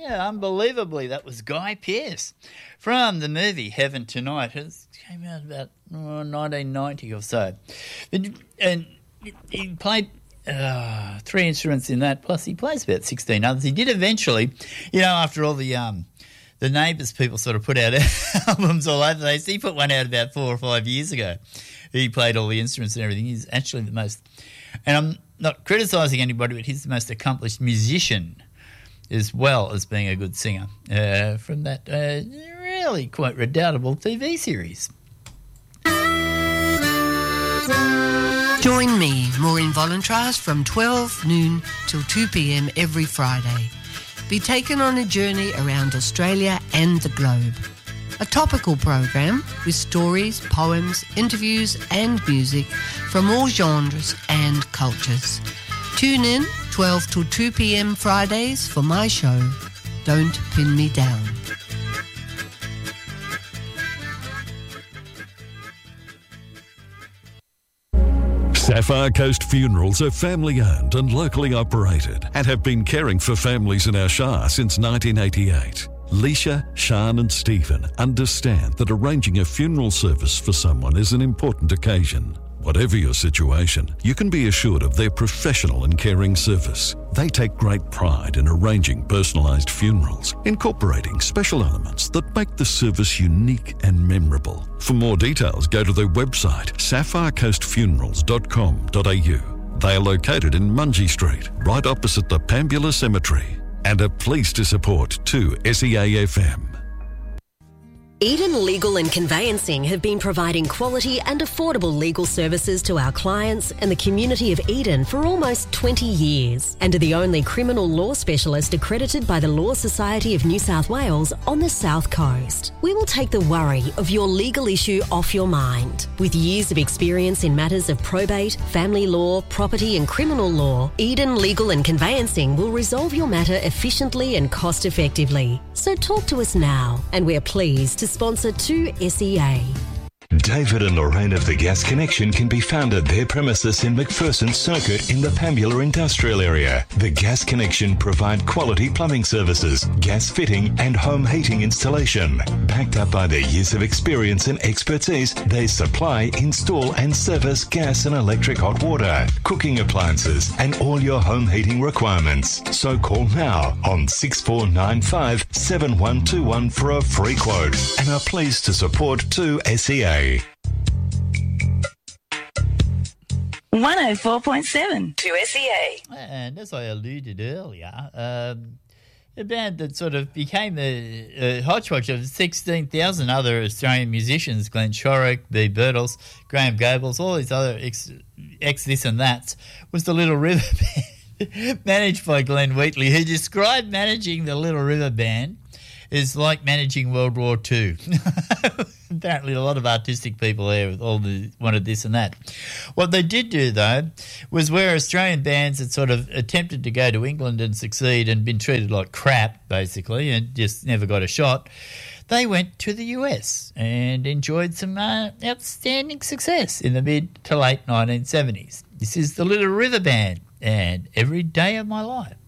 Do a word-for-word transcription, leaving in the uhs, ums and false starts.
Yeah, unbelievably, that was Guy Pearce from the movie Heaven Tonight. It came out about oh, nineteen ninety or so. And he played uh, three instruments in that, plus he plays about sixteen others. He did eventually, you know, after all the um, the Neighbours people sort of put out albums all over the place, he put one out about four or five years ago. He played all the instruments and everything. He's actually the most, and I'm not criticising anybody, but he's the most accomplished musician as well as being a good singer uh, from that uh, really quite redoubtable T V series. Join me, Maureen Volantras, from twelve noon till two p.m. every Friday. Be taken on a journey around Australia and the globe. A topical program with stories, poems, interviews and music from all genres and cultures. Tune in twelve till two p.m. Fridays for my show, Don't Pin Me Down. Sapphire Coast Funerals are family-owned and locally operated and have been caring for families in our Shire since nineteen eighty-eight. Leisha, Sian and Stephen understand that arranging a funeral service for someone is an important occasion. Whatever your situation, you can be assured of their professional and caring service. They take great pride in arranging personalised funerals, incorporating special elements that make the service unique and memorable. For more details, go to their website, sapphire coast funerals dot com dot a u. They are located in Mungie Street, right opposite the Pambula Cemetery, and are pleased to support two S E A F M. Eden Legal and Conveyancing have been providing quality and affordable legal services to our clients and the community of Eden for almost twenty years, and are the only criminal law specialist accredited by the Law Society of New South Wales on the South Coast. We will take the worry of your legal issue off your mind. With years of experience in matters of probate, family law, property and criminal law, Eden Legal and Conveyancing will resolve your matter efficiently and cost effectively. So talk to us now, and we're pleased to sponsor two S E A. David and Lorraine of The Gas Connection can be found at their premises in McPherson Circuit in the Pambula Industrial Area. The Gas Connection provide quality plumbing services, gas fitting and home heating installation. Backed up by their years of experience and expertise, they supply, install and service gas and electric hot water, cooking appliances and all your home heating requirements. So call now on six four nine five, seven one two one for a free quote, and are pleased to support two S E A. one oh four point seven to S E A. And as I alluded earlier, um, a band that sort of became a, a hodgepodge of sixteen thousand other Australian musicians, Glenn Shorrock, B. Birtles, Graham Gobles, all these other ex, ex this and that, was the Little River Band, managed by Glenn Wheatley, who described managing the Little River Band is like managing World War Two. Apparently a lot of artistic people there with all the wanted this and that. What they did do, though, was where Australian bands had sort of attempted to go to England and succeed and been treated like crap, basically, and just never got a shot, they went to the U S and enjoyed some uh, outstanding success in the mid to late nineteen seventies. This is the Little River Band and Every Day of My Life.